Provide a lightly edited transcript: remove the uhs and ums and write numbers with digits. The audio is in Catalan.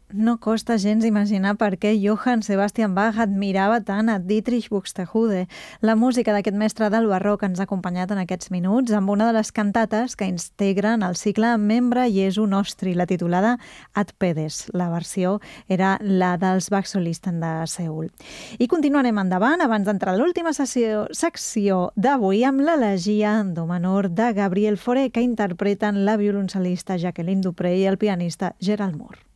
No costa gens imaginar per què Johann Sebastian Bach admirava tant a Dietrich Buxtehude. La música d'aquest mestre del barroc ens ha acompanyat en aquests minuts amb una de les cantates que integren el cicle Membra Jesu Nostri, la titulada Ad Pedes. La versió era la dels Bach Solisten de Seül. I continuarem endavant abans d'entrar a l'última secció d'avui amb l'elegia en do menor de Gabriel Fauré, que interpreten la violoncel·lista Jacqueline Dupré i el pianista Gerald Moore.